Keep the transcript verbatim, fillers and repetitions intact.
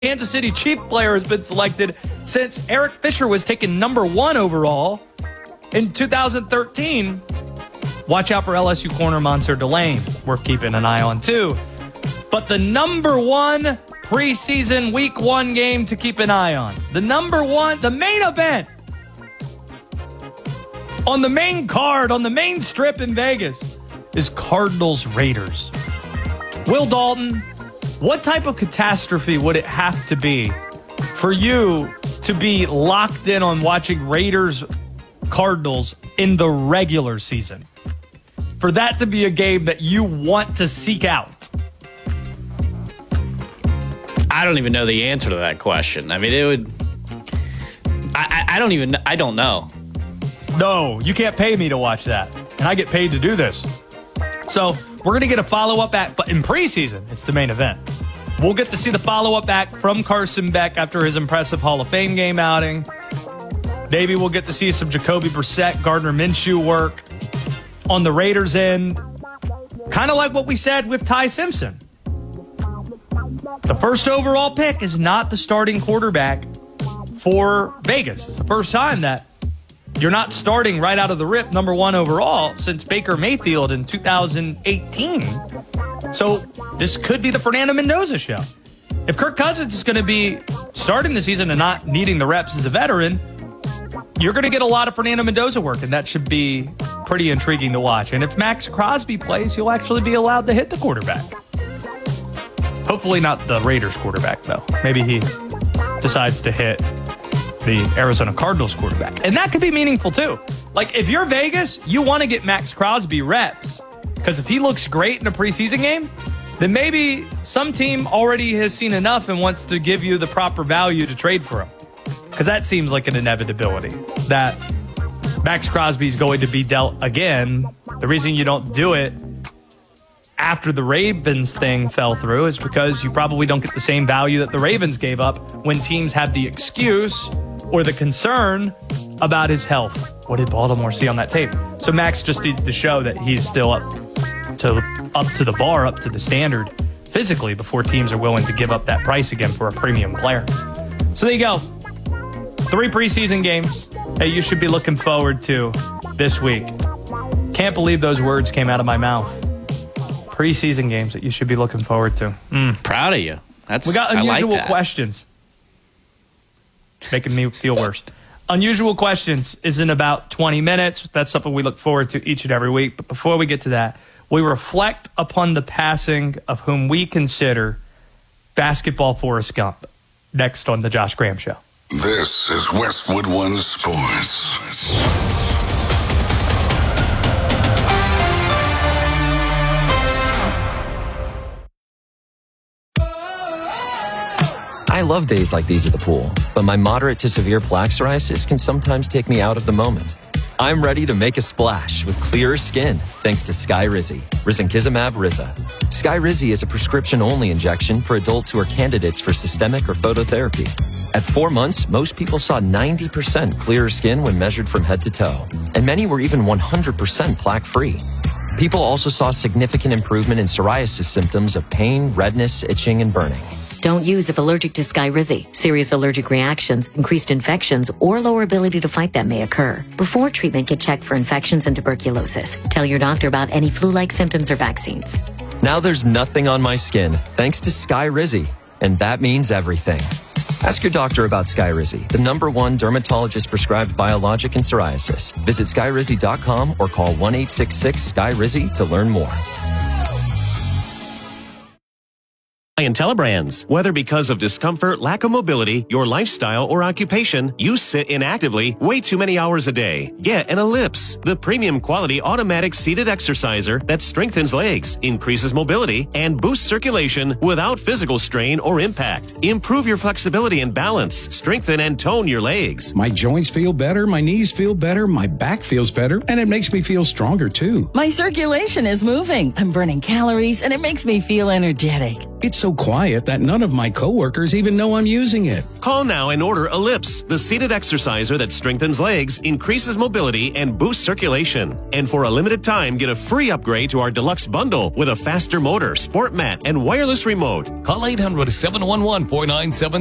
Kansas City Chiefs player has been selected since Eric Fisher was taken number one overall in two thousand thirteen. Watch out for L S U corner Monsieur Delane. Worth keeping an eye on, too. But the number one preseason week one game to keep an eye on, the number one, the main event on the main card, on the main strip in Vegas, is Cardinals Raiders. Will Dalton, what type of catastrophe would it have to be for you to be locked in on watching Raiders Cardinals in the regular season? For that to be a game that you want to seek out? I don't even know the answer to that question. I mean, it would... I, I, I don't even... I don't know. No, you can't pay me to watch that. And I get paid to do this. So we're going to get a follow-up act, but in preseason, it's the main event. We'll get to see the follow-up act from Carson Beck after his impressive Hall of Fame game outing. Maybe we'll get to see some Jacoby Brissett, Gardner Minshew work on the Raiders end. Kind of like what we said with Ty Simpson. The first overall pick is not the starting quarterback for Vegas. It's the first time that you're not starting right out of the rip number one overall since Baker Mayfield in two thousand eighteen. So this could be the Fernando Mendoza show. If Kirk Cousins is going to be starting the season and not needing the reps as a veteran, you're going to get a lot of Fernando Mendoza work, and that should be pretty intriguing to watch. And if Max Crosby plays, he'll actually be allowed to hit the quarterback. Hopefully not the Raiders quarterback, though. Maybe he decides to hit the Arizona Cardinals quarterback. And that could be meaningful, too. Like, if you're Vegas, you want to get Max Crosby reps. Because if he looks great in a preseason game, then maybe some team already has seen enough and wants to give you the proper value to trade for him. Because that seems like an inevitability, that Max Crosby's going to be dealt again. The reason you don't do it after the Ravens thing fell through is because you probably don't get the same value that the Ravens gave up when teams have the excuse or the concern about his health. What did Baltimore see on that tape? So Max just needs to show that he's still up to up to the bar, up to the standard physically before teams are willing to give up that price again for a premium player. So there you go. Three preseason games that you should be looking forward to this week. Can't believe those words came out of my mouth. Preseason games that you should be looking forward to. Mm, proud of you. That's we got unusual like questions. Making me feel worse. Unusual questions is in about twenty minutes. That's something we look forward to each and every week. But before we get to that, we reflect upon the passing of whom we consider basketball Forrest Gump. Next on the Josh Graham Show. This is Westwood One Sports. I love days like these at the pool, but my moderate to severe plaque psoriasis can sometimes take me out of the moment. I'm ready to make a splash with clearer skin thanks to Skyrizi, risankizumab Riza. Skyrizi is a prescription-only injection for adults who are candidates for systemic or phototherapy. At four months, most people saw ninety percent clearer skin when measured from head to toe, and many were even one hundred percent plaque-free. People also saw significant improvement in psoriasis symptoms of pain, redness, itching, and burning. Don't use if allergic to Skyrizi. Serious allergic reactions, increased infections, or lower ability to fight them may occur. Before treatment, get checked for infections and tuberculosis. Tell your doctor about any flu-like symptoms or vaccines. Now there's nothing on my skin thanks to Skyrizi, and that means everything. Ask your doctor about Skyrizi, the number one dermatologist-prescribed biologic in psoriasis. Visit skyrizi dot com or call one eight six six S K Y R I Z Y to learn more. Telebrands. Whether because of discomfort, lack of mobility, your lifestyle, or occupation, you sit inactively way too many hours a day. Get an Ellipse, the premium quality automatic seated exerciser that strengthens legs, increases mobility, and boosts circulation without physical strain or impact. Improve your flexibility and balance. Strengthen and tone your legs. My joints feel better, my knees feel better, my back feels better, and it makes me feel stronger too. My circulation is moving. I'm burning calories, and it makes me feel energetic. It's so quiet that none of my coworkers even know I'm using it. Call now and order Ellipse, the seated exerciser that strengthens legs, increases mobility, and boosts circulation. And for a limited time, get a free upgrade to our deluxe bundle with a faster motor, sport mat, and wireless remote. Call eight hundred, seven one one, four nine seven